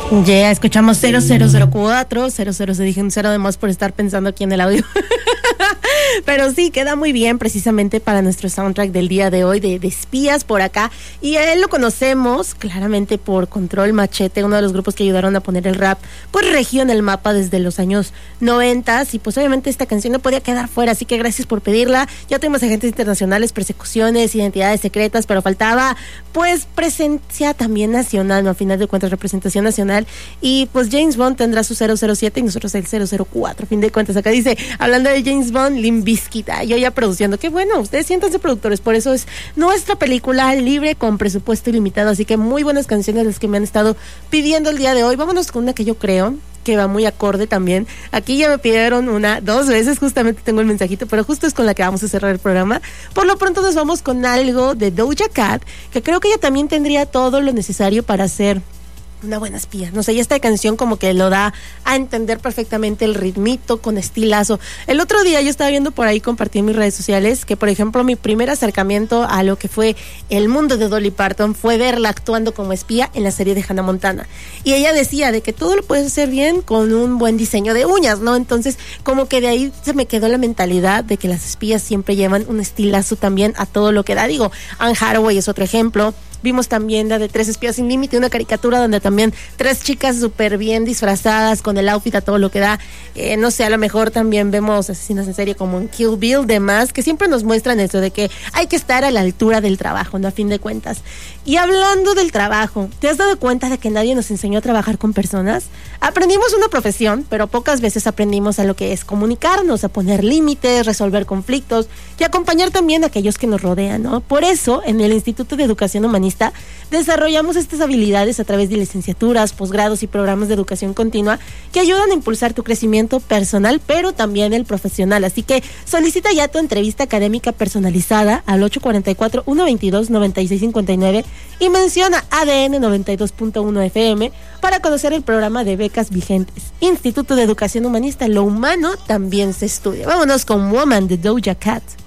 Ya, escuchamos 0004, 00 se dije un cero de más por estar pensando aquí en el audio. Pero sí, queda muy bien precisamente para nuestro soundtrack del día de hoy, de espías por acá. Y a él lo conocemos claramente por Control Machete, uno de los grupos que ayudaron a poner el rap pues regio en el mapa desde los años 90. Y pues obviamente esta canción no podía quedar fuera, así que gracias por pedirla. Ya tuvimos agentes internacionales, persecuciones, identidades secretas, pero faltaba pues presencia también nacional, ¿no? A final de cuentas, representación nacional. Y pues James Bond tendrá su 007 y nosotros el 004. A fin de cuentas, acá dice, hablando de James Bond, Limp Bizkit, yo ya produciendo. Qué bueno, ustedes siéntanse productores, por eso es nuestra película libre con presupuesto ilimitado. Así que muy buenas canciones las que me han estado pidiendo el día de hoy. Vámonos con una que yo creo que va muy acorde también. Aquí ya me pidieron dos veces, justamente tengo el mensajito, pero justo es con la que vamos a cerrar el programa. Por lo pronto nos vamos con algo de Doja Cat, que creo que ella también tendría todo lo necesario para ser una buena espía. No sé, y esta canción como que lo da a entender perfectamente, el ritmito con estilazo. El otro día yo estaba viendo por ahí, compartí en mis redes sociales, que por ejemplo mi primer acercamiento a lo que fue el mundo de Dolly Parton fue verla actuando como espía en la serie de Hannah Montana. Y ella decía de que todo lo puedes hacer bien con un buen diseño de uñas, ¿no? Entonces como que de ahí se me quedó la mentalidad de que las espías siempre llevan un estilazo también a todo lo que da. Digo, Anne Hathaway es otro ejemplo. Vimos también la de 3 espías sin límite, una caricatura donde también 3 chicas súper bien disfrazadas con el outfit a todo lo que da. No sé, a lo mejor también vemos asesinos en serie como en Kill Bill, demás, que siempre nos muestran eso de que hay que estar a la altura del trabajo, ¿no? A fin de cuentas. Y hablando del trabajo, ¿te has dado cuenta de que nadie nos enseñó a trabajar con personas? Aprendimos una profesión, pero pocas veces aprendimos a lo que es comunicarnos, a poner límites, resolver conflictos y acompañar también a aquellos que nos rodean, ¿no? Por eso, en el Instituto de Educación Humanista desarrollamos estas habilidades a través de licenciaturas, posgrados y programas de educación continua que ayudan a impulsar tu crecimiento personal, pero también el profesional. Así que solicita ya tu entrevista académica personalizada al 844-122-9659 y menciona ADN 92.1 FM para conocer el programa de becas vigentes. Instituto de Educación Humanista, lo humano también se estudia. Vámonos con Woman de Doja Cat.